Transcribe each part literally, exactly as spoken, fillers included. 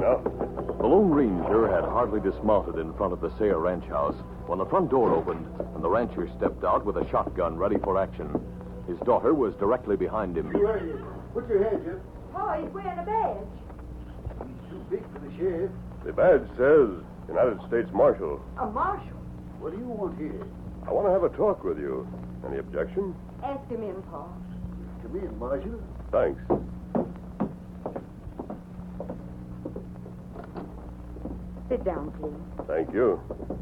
now. The Lone Ranger had hardly dismounted in front of the Sayre ranch house when the front door opened and the rancher stepped out with a shotgun ready for action. His daughter was directly behind him. You ready? Put your hand, Jim. Oh, he's wearing a badge. He's too big for the sheriff. The badge says United States Marshal. A marshal? What do you want here? I want to have a talk with you. Any objection? Ask him in, Paul. Come in, Marshal. Thanks. Sit down, please. Thank you.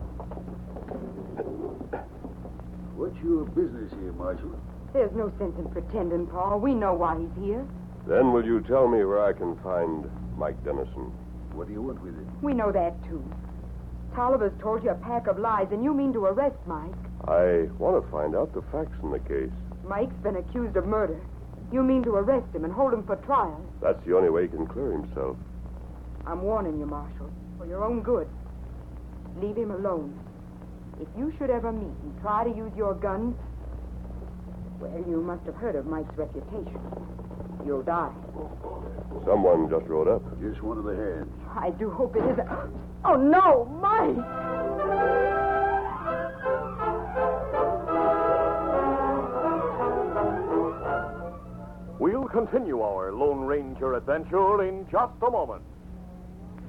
What's your business here, Marshal? There's no sense in pretending, Paul. We know why he's here. Then will you tell me where I can find Mike Dennison? What do you want with it? We know that, too. Tolliver's told you a pack of lies, and you mean to arrest Mike. I want to find out the facts in the case. Mike's been accused of murder. You mean to arrest him and hold him for trial. That's the only way he can clear himself. I'm warning you, Marshal, for your own good. Leave him alone. If you should ever meet and try to use your gun, well, you must have heard of Mike's reputation. You'll die. Someone just rode up. Just one of the hands. I do hope it isn't. Oh, no, Mike! We'll continue our Lone Ranger adventure in just a moment.